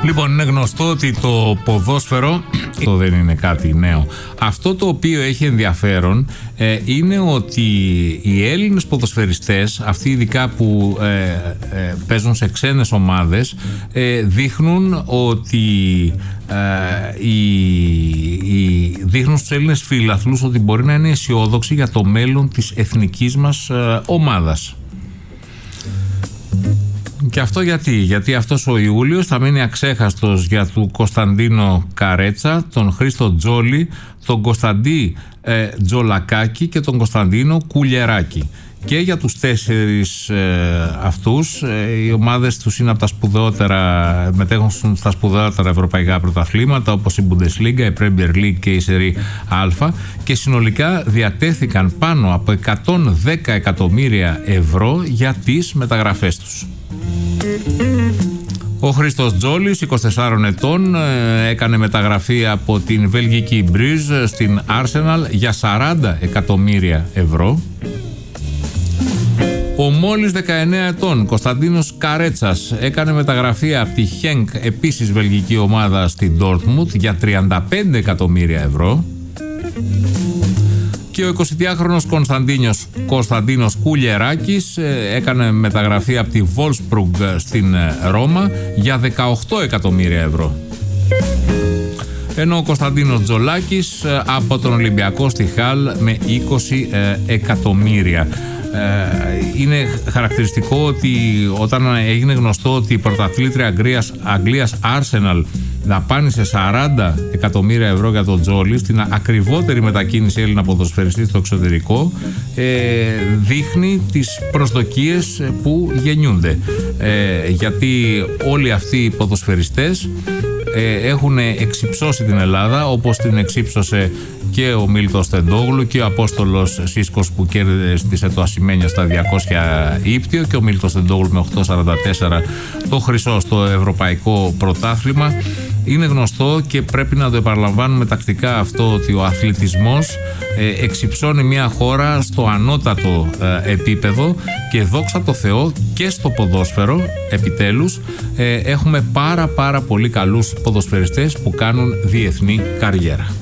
Λοιπόν, είναι γνωστό ότι το ποδόσφαιρο το δεν είναι κάτι νέο. Αυτό το οποίο έχει ενδιαφέρον είναι ότι οι Έλληνες ποδοσφαιριστές, αυτοί ειδικά που παίζουν σε ξένες ομάδες, δείχνουν ότι δείχνουν στους Έλληνες φιλαθλούς ότι μπορεί να είναι αισιόδοξοι για το μέλλον της εθνικής μας ομάδας. Και αυτό γιατί αυτός ο Ιούλιος θα μείνει αξέχαστος για τον Κωνσταντίνο Καρέτσα, τον Χρήστο Τζόλη, τον Κωνσταντί Τζολακάκη και τον Κωνσταντίνο Κουλιεράκη. Και για τους τέσσερις αυτούς, οι ομάδες τους είναι από τα σπουδαιότερα, μετέχουν στα σπουδαιότερα ευρωπαϊκά πρωταθλήματα, όπως η Bundesliga, η Premier League και η Serie Α, και συνολικά διατέθηκαν πάνω από 110 εκατομμύρια ευρώ για τις μεταγραφές τους. Ο Χρήστος Τζόλης, 24 ετών, έκανε μεταγραφή από την βελγική Bruges στην Arsenal για 40 εκατομμύρια ευρώ. Ο μόλις 19 ετών Κωνσταντίνος Καρέτσας έκανε μεταγραφή από τη Henk, επίσης βελγική ομάδα, στην Dortmund για 35 εκατομμύρια ευρώ. Και ο 22χρονος Κωνσταντίνος Κουλιεράκης έκανε μεταγραφή από τη Wolfsburg στην Ρώμα για 18 εκατομμύρια ευρώ. Ενώ ο Κωνσταντίνος Τζολάκης από τον Ολυμπιακό στη Χαλ με 20 εκατομμύρια. Είναι χαρακτηριστικό ότι όταν έγινε γνωστό ότι η πρωταθλήτρια Αγγλίας Arsenal δαπάνησε 40 εκατομμύρια ευρώ για τον Τζόλι, στην ακριβότερη μετακίνηση Έλληνα ποδοσφαιριστή στο εξωτερικό, δείχνει τις προσδοκίες που γεννιούνται, γιατί όλοι αυτοί οι ποδοσφαιριστές έχουν εξυψώσει την Ελλάδα, όπως την εξύψωσε και ο Μίλτος Τεντόγλου και ο Απόστολος Σίσκος που κέρδισε το Ασημένιο στα 200 ύπτιο, και ο Μίλτος Τεντόγλου με 844 το χρυσό στο ευρωπαϊκό πρωτάθλημα. Είναι γνωστό και πρέπει να το επαναλαμβάνουμε τακτικά αυτό, ότι ο αθλητισμός εξυψώνει μια χώρα στο ανώτατο επίπεδο, και δόξα τω Θεώ και στο ποδόσφαιρο επιτέλους έχουμε πάρα πολύ καλούς ποδοσφαιριστές που κάνουν διεθνή καριέρα.